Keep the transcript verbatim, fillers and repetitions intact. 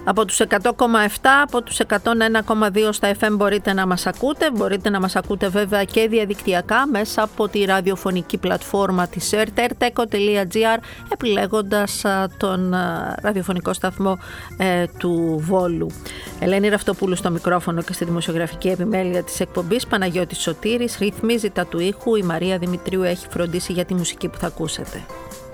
Από τους εκατό κόμμα επτά, από τους εκατόν ένα κόμμα δύο στα εφ εμ μπορείτε να μας ακούτε. Μπορείτε να μας ακούτε βέβαια και διαδικτυακά μέσα από τη ραδιοφωνική πλατφόρμα της ερτέρτεκο τελεία τζι άρ, επιλέγοντας τον ραδιοφωνικό σταθμό ε, του Βόλου. Ελένη Ραυτοπούλου στο μικρόφωνο και στη δημοσιογραφική επιμέλεια της εκπομπής, Παναγιώτης Σωτήρης, ρυθμίζει τα του ήχου, η Μαρία Δημητρίου έχει φροντίσει για τη μουσική που θα ακούσετε.